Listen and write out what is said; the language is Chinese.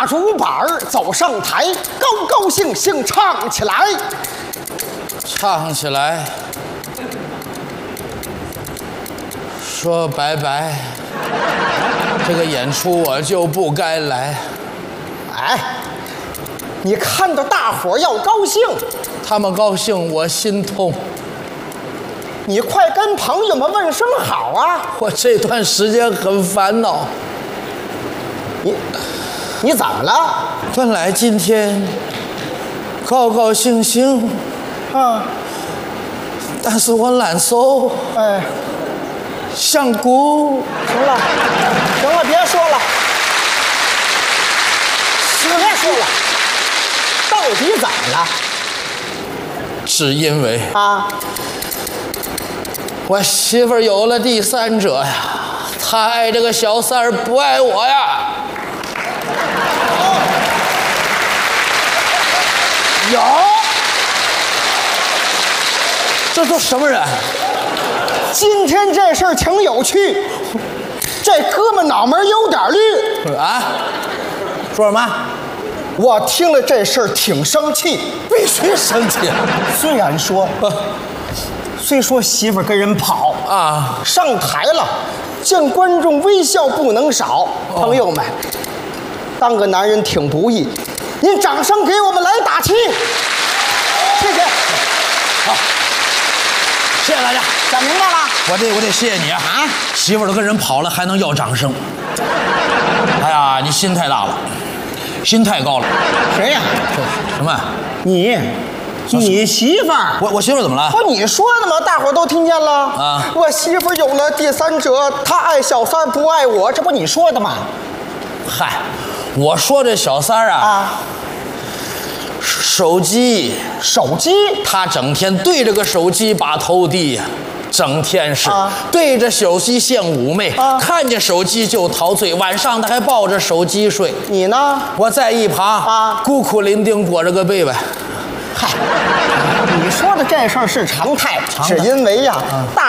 着舞板儿走上台，高高兴兴唱起来。 唱起来，说拜拜，这个演出我就不该来。 哎，你看到大伙儿要高兴， 他们高兴，我心痛。 你快跟朋友们问声好啊！ 我这段时间很烦恼。 你怎么了？ 本来今天高高兴兴啊， 但是我难受。 哎， 想哭。 行了，行了，别说了，别说了，到底怎么了？ 只因为啊， 我媳妇儿有了第三者呀，她爱这个小三儿，不爱我呀。 有， 这都什么人？ 今天这事儿挺有趣，这哥们脑门有点绿啊！说什么？ 我听了这事儿挺生气， 必须生气。 虽说媳妇儿跟人跑啊， 上台了，见观众微笑不能少。朋友们，当个男人挺不易，您掌声给我们来打气，谢谢。 好，谢谢大家。 讲明白了？ 我得谢谢你啊！媳妇儿都跟人跑了，还能要掌声？哎呀，你心太大了，心太高了。 谁呀？ 什么？ 你媳妇儿？ 我媳妇儿怎么了？ 不，你说的吗？大伙儿都听见了啊！ 我媳妇儿有了第三者，她爱小三不爱我，这不你说的吗？ 嗨，我说这小三儿啊，手机，他整天对着个手机把头低呀，整天是对着手机献妩媚，看见手机就陶醉，晚上他还抱着手机睡。 你呢？ 我在一旁孤苦伶仃裹着个被呗。 嗨，你说的这事儿是常态，是因为呀，大